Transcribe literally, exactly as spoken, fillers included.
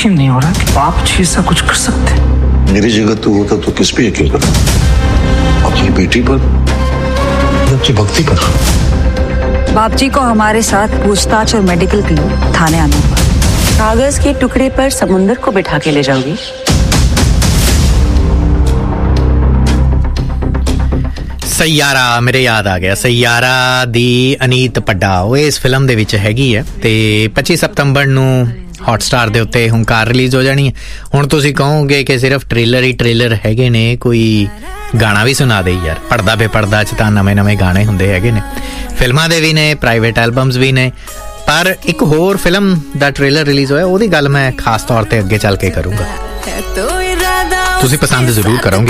यकीन नहीं हो रहा कि बाप जी ऐसा कुछ कर सकते। मेरी जगह तू होता तो किस पे यकीन करता? अपनी बेटी पर, अपनी भक्ति पर। बाप जी को हमारे साथ पूछताछ और मेडिकल के लिए थाने आना होगा। कागज के टुकड़े पर समुंदर को बिठा के ले जाओगी? सैयारा मेरे याद आ गया। सैयारा ਦੀ ਅਨੀਤ ਪੱਡਾ ਉਹ ਇਸ ਫਿਲਮ ਦੇ ਵਿੱਚ ਹੈਗੀ ਹੈ ਤੇ ਪੱਚੀ ਸਤੰਬਰ ਨੂੰ ਹੌਟਸਟਾਰ ਦੇ ਉੱਤੇ ਹੁੰਕਾਰ ਰਿਲੀਜ਼ ਹੋ ਜਾਣੀ ਹੈ। ਹੁਣ ਤੁਸੀਂ ਕਹੋਗੇ ਕਿ ਸਿਰਫ ਟ੍ਰੇਲਰ ਹੀ ਟ੍ਰੇਲਰ ਹੈਗੇ ਨੇ, ਕੋਈ ਗਾਣਾ ਵੀ ਸੁਣਾ ਦੇ ਯਾਰ। ਪੜਦਾ ਬੇਪੜਦਾ 'ਚ ਤਾਂ ਨਵੇਂ ਨਵੇਂ ਗਾਣੇ ਹੁੰਦੇ ਹੈਗੇ ਨੇ, ਫਿਲਮਾਂ ਦੇ ਵੀ ਨੇ, ਪ੍ਰਾਈਵੇਟ ਐਲਬਮਸ ਵੀ ਨੇ। ਪਰ ਇੱਕ ਹੋਰ ਫਿਲਮ ਦਾ ਟ੍ਰੇਲਰ ਰਿਲੀਜ਼ ਹੋਇਆ, ਉਹਦੀ ਗੱਲ ਮੈਂ ਖਾਸ ਤੌਰ ਤੇ ਅੱਗੇ ਚੱਲ ਕੇ ਕਰੂੰਗਾ, ਤੁਸੀਂ ਪਸੰਦ ਜ਼ਰੂਰ ਕਰੋਗੇ।